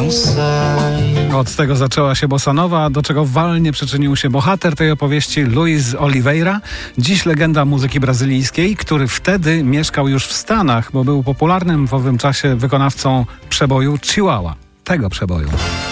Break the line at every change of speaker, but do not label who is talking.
Od tego zaczęła się bossa nova, do czego walnie przyczynił się bohater tej opowieści, Luiz Oliveira, dziś legenda muzyki brazylijskiej, który wtedy mieszkał już w Stanach, bo był popularnym w owym czasie wykonawcą przeboju Chihuahua. Tego przeboju.